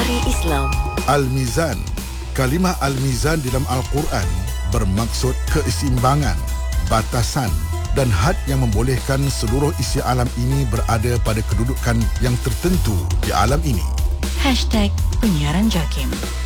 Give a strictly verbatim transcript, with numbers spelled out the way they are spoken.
Menteri Islam. Al-Mizan. Kalimah Al-Mizan dalam Al-Quran bermaksud keseimbangan, batasan dan had yang membolehkan seluruh isi alam ini berada pada kedudukan yang tertentu di alam ini. Hashtag Penyiaran JAKIM.